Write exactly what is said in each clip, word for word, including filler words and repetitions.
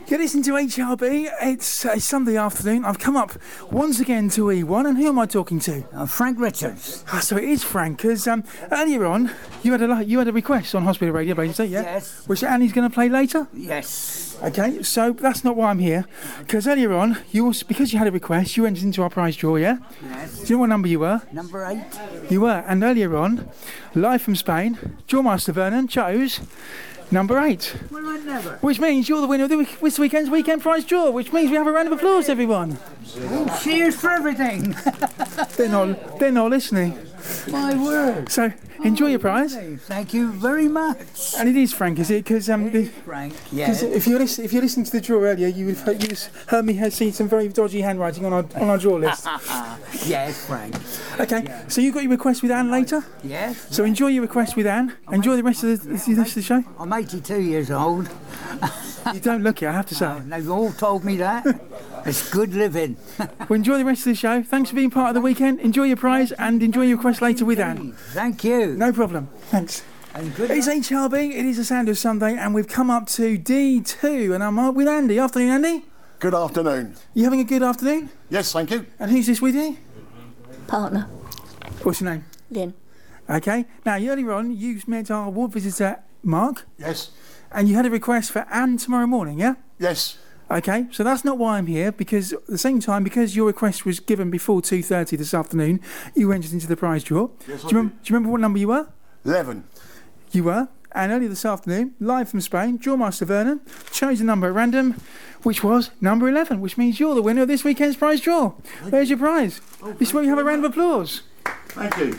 You're listening to H R B. It's uh, Sunday afternoon. I've come up once again to E one, and who am I talking to? Uh, Frank Richards. Ah, so it is Frank, because um, earlier on, you had a you had a request on Hospital Radio, basically, yeah? Yes. Which Annie's going to play later? Yes. Okay, so that's not why I'm here, because earlier on, you also, because you had a request, you entered into our prize draw, yeah? Yes. Do you know what number you were? Number eight. You were, and earlier on, live from Spain, Jawmaster Vernon chose number eight. Well, I never. Which means you're the winner of the week- this weekend's weekend prize draw, which means we have a round of applause, everyone. Oh, cheers for everything. They're not, they're not listening. My word. So, enjoy your prize. Hey, thank you very much. And it is Frank, is it? Because um, the- Frank, 'cause yes. if you listen, if you listened to the draw earlier, you would have you just heard me see some very dodgy handwriting on our on our draw list. Yes, Frank. Okay, so you got your request with Anne later. Yes. So enjoy your request with Anne. Enjoy the rest of the, the rest of the show. I'm eighty-two years old. You don't look it, I have to say. They've all told me that. It's good living. Well, enjoy the rest of the show. Thanks for being part of the weekend. Enjoy your prize and enjoy your request later with Anne. Thank you. No problem. Thanks. And good It's luck. H R B. It is a sound of Sunday, and we've come up to D two, and I'm up with Andy. Afternoon, Andy. Good afternoon. You having a good afternoon? Yes, thank you. And who's this with you? Partner, What's your name? Lynn. Okay. Now, earlier on, you met our ward visitor, Mark, Yes, and you had a request for Anne tomorrow morning, yeah? yes, Okay, so that's not why I'm here, because at the same time, because your request was given before two thirty this afternoon, you entered into the prize draw. Yes, do, I you remember, do you remember what number you were? eleven. You were. And earlier this afternoon, live from Spain, Jawmaster Vernon chose a number at random, which was number eleven, which means you're the winner of this weekend's prize draw. There's your prize. This is where you have a round of applause. Thank you.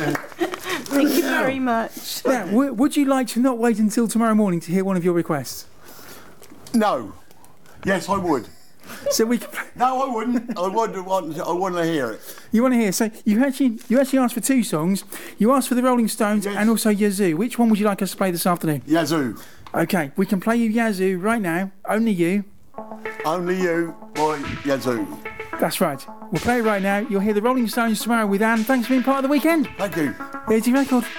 Thank you very much. Now, w- would you like to not wait until tomorrow morning to hear one of your requests? No. Yes, I would. So we can play. No, I wouldn't. I would want. I want to hear it. You want to hear? So you actually you actually asked for two songs. You asked for the Rolling Stones Yes. and also Yazoo. Which one would you like us to play this afternoon? Yazoo. Okay, we can play you Yazoo right now. Only you. Only you by Yazoo. That's right. We'll play it right now. You'll hear the Rolling Stones tomorrow with Anne. Thanks for being part of the weekend. Thank you. Here's your record.